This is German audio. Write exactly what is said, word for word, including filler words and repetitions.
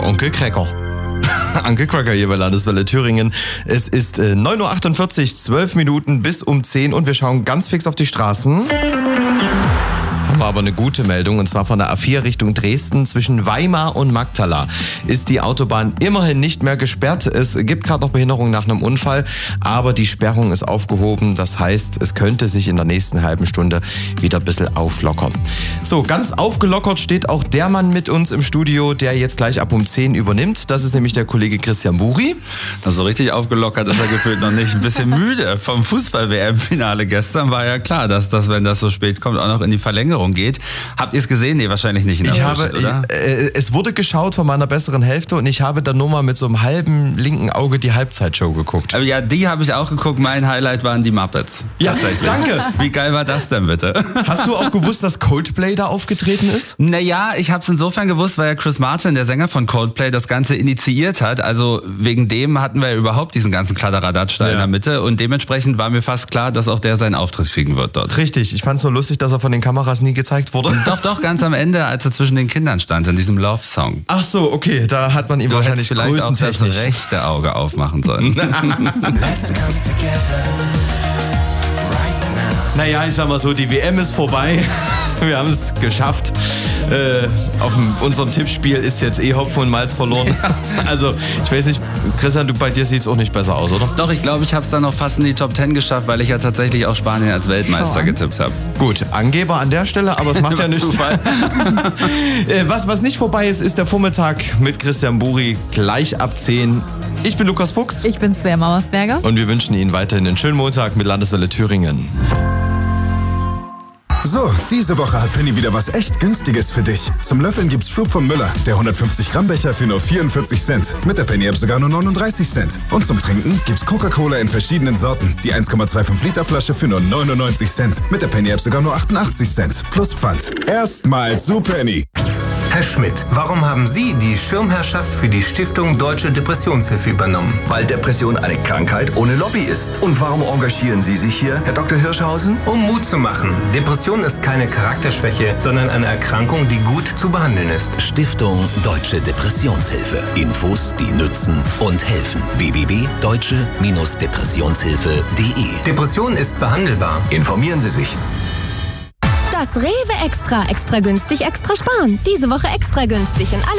Onkel Cracker. Onkel Cracker hier bei Landeswelle Thüringen. Es ist äh, neun Uhr achtundvierzig, zwölf Minuten bis um zehn und wir schauen ganz fix auf die Straßen. Haben wir aber eine gute Meldung, und zwar von der A vier Richtung Dresden. Zwischen Weimar und Magdala ist die Autobahn immerhin nicht mehr gesperrt. Es gibt gerade noch Behinderungen nach einem Unfall, aber die Sperrung ist aufgehoben. Das heißt, es könnte sich in der nächsten halben Stunde wieder ein bisschen auflockern. So, ganz aufgelockert steht auch der Mann mit uns im Studio, der jetzt gleich ab um zehn übernimmt. Das ist nämlich der Kollege Christian Buri. Also richtig aufgelockert ist er gefühlt noch nicht. Ein bisschen müde vom Fußball-W M-Finale gestern. War ja klar, dass das, wenn das so spät kommt, auch noch in die Verlängerung geht. Habt ihr es gesehen? Nee, wahrscheinlich nicht in der ich Frühstück, habe, oder? Ich, äh, es wurde geschaut von meiner besseren Hälfte und ich habe dann nur mal mit so einem halben linken Auge die Halbzeitshow geguckt. Aber ja, die habe ich auch geguckt. Mein Highlight waren die Muppets. Ja, danke. Wie geil war das denn bitte? Hast du auch gewusst, dass Coldplay da aufgetreten ist? Naja, ich habe es insofern gewusst, weil ja Chris Martin, der Sänger von Coldplay, das Ganze initiiert hat. Also wegen dem hatten wir ja überhaupt diesen ganzen Kladderadatsch da Ja. in der Mitte. Und dementsprechend war mir fast klar, dass auch der seinen Auftritt kriegen wird dort. Richtig, ich fand es so lustig, dass er von den Kameras nie gezeigt wurde. Doch, doch, ganz am Ende, als er zwischen den Kindern stand, in diesem Love-Song. Ach so, okay, da hat man ihm Du wahrscheinlich hättest vielleicht auch das größentechnisch. rechte Auge aufmachen sollen. Let's come together right now. Naja, ich sag mal so, die W M ist vorbei. Wir haben es geschafft. Äh, auf dem, unserem Tippspiel ist jetzt eh Hopfen und Malz verloren. Also, ich weiß nicht, Christian, du, bei dir sieht es auch nicht besser aus, oder? Doch, ich glaube, ich habe es dann noch fast in die Top Ten geschafft, weil ich ja tatsächlich auch Spanien als Weltmeister getippt habe. Gut, Angeber an der Stelle, aber es macht ja nichts. Zufall. Äh, was, was nicht vorbei ist, ist der Vormittag mit Christian Buri gleich ab zehn. Ich bin Lukas Fuchs Ich bin Svea Mauersberger. und wir wünschen Ihnen weiterhin einen schönen Montag mit Landeswelle Thüringen. So, diese Woche hat Penny wieder was echt Günstiges für dich. Zum Löffeln gibt's Schub von Müller, der hundertfünfzig Gramm Becher für nur vierundvierzig Cent. Mit der Penny-App sogar nur neununddreißig Cent. Und zum Trinken gibt's Coca-Cola in verschiedenen Sorten. Die eins Komma fünfundzwanzig Liter Flasche für nur neunundneunzig Cent. Mit der Penny-App sogar nur achtundachtzig Cent. Plus Pfand. Erstmal zu Penny. Herr Schmidt, warum haben Sie die Schirmherrschaft für die Stiftung Deutsche Depressionshilfe übernommen? Weil Depression eine Krankheit ohne Lobby ist. Und warum engagieren Sie sich hier, Herr Doktor Hirschhausen? Um Mut zu machen. Depression ist keine Charakterschwäche, sondern eine Erkrankung, die gut zu behandeln ist. Stiftung Deutsche Depressionshilfe. Infos, die nützen und helfen. w w w punkt deutsche Depressionshilfe punkt de Depression ist behandelbar. Informieren Sie sich. Das Rewe Extra. Extra günstig, extra sparen. Diese Woche extra günstig in alle